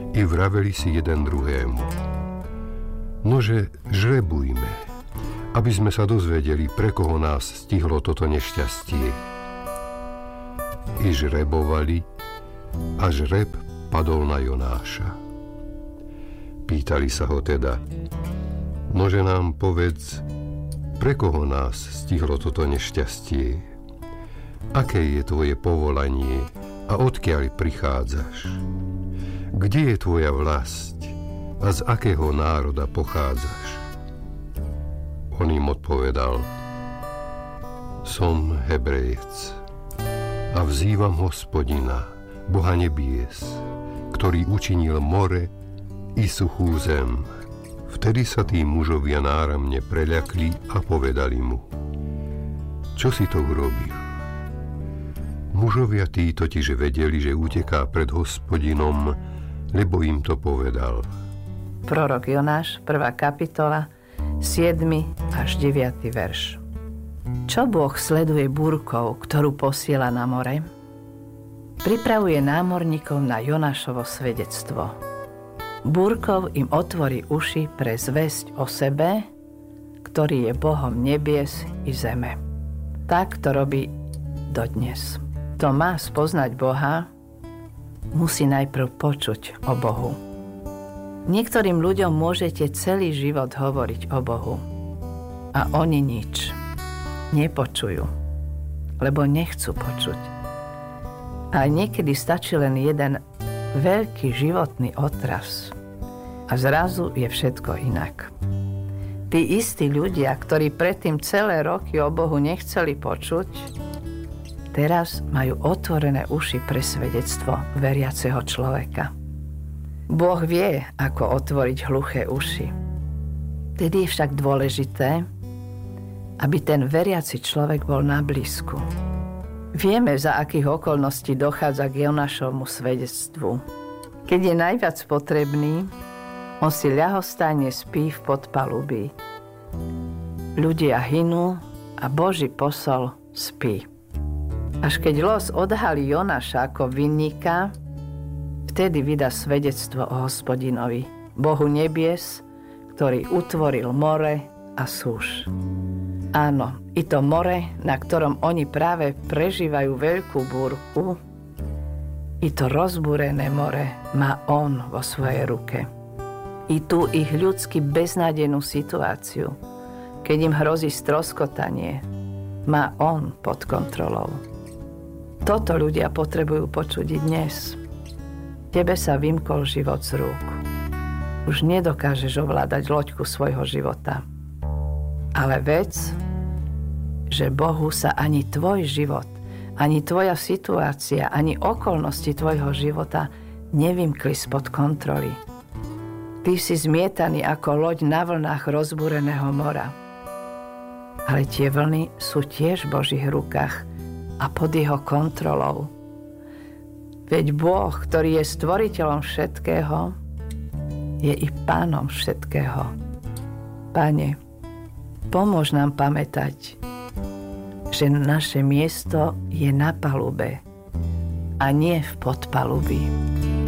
I vraveli si jeden druhému: nože žrebujme, aby sme sa dozvedeli, pre koho nás stihlo toto nešťastie. I žrebovali a žreb padol na Jonáša. Pýtali sa ho teda: nože nám povedz, pre koho nás stihlo toto nešťastie? Aké je tvoje povolanie a odkiaľ prichádzaš? Kde je tvoja vlast a z akého národa pochádzaš? On im odpovedal: som Hebrejec a vzývam Hospodina, Boha nebies, ktorý učinil more i suchú zem. Vtedy sa tí mužovia náramne preľakli a povedali mu: čo si to urobil? Mužovia tí totiž vedeli, že uteká pred Hospodinom, lebo im to povedal. Prorok Jonáš, 1. kapitola, 7. až 9. verš. Čo Boh sleduje búrkou, ktorú posiela na more? Pripravuje námorníkov na Jonášovo svedectvo. Búrkov im otvorí uši pre zvesť o sebe, ktorý je Bohom nebies i zeme. Tak to robí dodnes. Kto má spoznať Boha, musí najprv počuť o Bohu. Niektorým ľuďom môžete celý život hovoriť o Bohu a oni nič nepočujú, lebo nechcú počuť. A niekedy stačí len jeden veľký životný otras a zrazu je všetko inak. Tí istí ľudia, ktorí predtým celé roky o Bohu nechceli počuť, teraz majú otvorené uši pre svedectvo veriaceho človeka. Boh vie, ako otvoriť hluché uši. Tedy je však dôležité, aby ten veriaci človek bol na blízku. Vieme, za akých okolností dochádza k Jonášovmu svedectvu. Keď je najviac potrebný, on si ľahostajne spí v podpalubí. Ľudia hynú a Boží posol spí. Až keď los odhalí Jonáša ako vinníka, vtedy vydá svedectvo o Hospodinovi, Bohu nebies, ktorý utvoril more a súš. Áno, i to more, na ktorom oni práve prežívajú veľkú búrku, i to rozbúrené more má on vo svojej ruke. I tú ich ľudsky beznádejnú situáciu, keď im hrozí stroskotanie, má on pod kontrolou. Toto ľudia potrebujú počuť i dnes. Tebe sa vymkol život z rúk. Už nedokážeš ovládať loďku svojho života. Ale vec, že Bohu sa ani tvoj život, ani tvoja situácia, ani okolnosti tvojho života nevymkli spod kontroly. Ty si zmietaný ako loď na vlnách rozbúreného mora. Ale tie vlny sú tiež v Božích rukách a pod jeho kontrolou. Veď Boh, ktorý je stvoriteľom všetkého, je i pánom všetkého. Pane, pomôž nám pamätať, že naše miesto je na palube a nie v podpalubí.